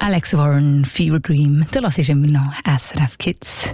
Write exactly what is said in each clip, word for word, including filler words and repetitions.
Alex Warren, Fever Dream. Du hörst immer noch S R F Kids.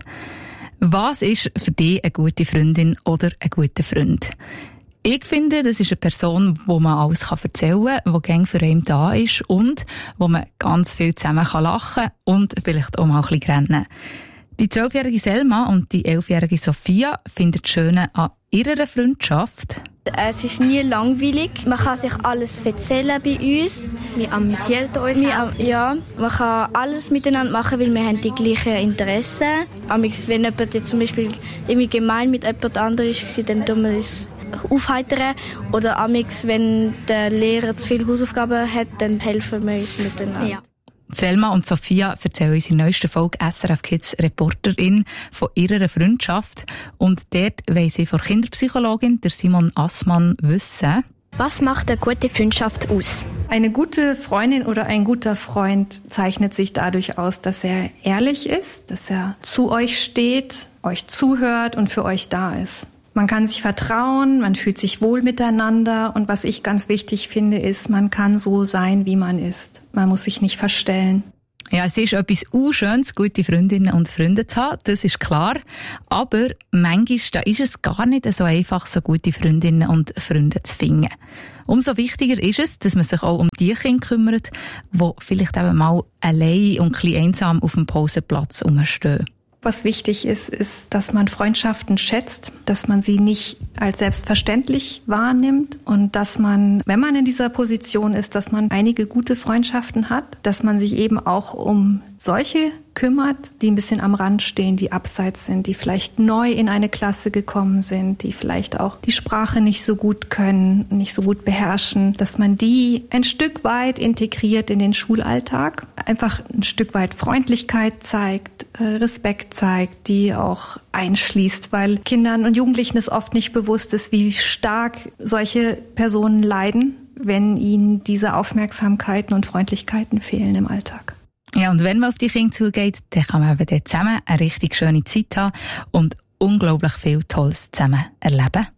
Was ist für dich eine gute Freundin oder ein guter Freund? Ich finde, das ist eine Person, wo man alles erzählen kann, die gerne für einen da ist und wo man ganz viel zusammen lachen kann und vielleicht auch mal ein bisschen rennen. Die zwölfjährige Selma und die elfjährige Sophia finden das Schöne an ihrer Freundschaft. Es ist nie langweilig. Man kann sich alles erzählen bei uns. Wir amüsieren uns. Wir, ja, man kann alles miteinander machen, weil wir haben die gleichen Interessen. Wenn jemand jetzt zum Beispiel irgendwie gemein mit jemand anderem war, dann tun wir uns aufheitern. Oder wenn der Lehrer zu viele Hausaufgaben hat, dann helfen wir uns miteinander. Ja. Selma und Sophia erzählen uns in der neuesten Folge S R F Kids Reporterin von ihrer Freundschaft. Und dort wollen sie von Kinderpsychologin der Simon Assmann wissen: Was macht eine gute Freundschaft aus? Eine gute Freundin oder ein guter Freund zeichnet sich dadurch aus, dass er ehrlich ist, dass er zu euch steht, euch zuhört und für euch da ist. Man kann sich vertrauen, man fühlt sich wohl miteinander und was ich ganz wichtig finde, ist, man kann so sein, wie man ist. Man muss sich nicht verstellen. Ja, es ist etwas Unschönes, gute Freundinnen und Freunde zu haben, das ist klar. Aber manchmal da ist es gar nicht so einfach, so gute Freundinnen und Freunde zu finden. Umso wichtiger ist es, dass man sich auch um die Kinder kümmert, die vielleicht eben mal allein und ein bisschen einsam auf dem Pausenplatz rumstehen. Was wichtig ist, ist, dass man Freundschaften schätzt, dass man sie nicht als selbstverständlich wahrnimmt und dass man, wenn man in dieser Position ist, dass man einige gute Freundschaften hat, dass man sich eben auch um solche kümmert, die ein bisschen am Rand stehen, die abseits sind, die vielleicht neu in eine Klasse gekommen sind, die vielleicht auch die Sprache nicht so gut können, nicht so gut beherrschen, dass man die ein Stück weit integriert in den Schulalltag, einfach ein Stück weit Freundlichkeit zeigt, Respekt zeigt, die auch einschließt, weil Kindern und Jugendlichen es oft nicht bewusst ist, wie stark solche Personen leiden, wenn ihnen diese Aufmerksamkeiten und Freundlichkeiten fehlen im Alltag. Ja, und wenn man auf die Kinder zugeht, dann kann man eben dort zusammen eine richtig schöne Zeit haben und unglaublich viel Tolles zusammen erleben.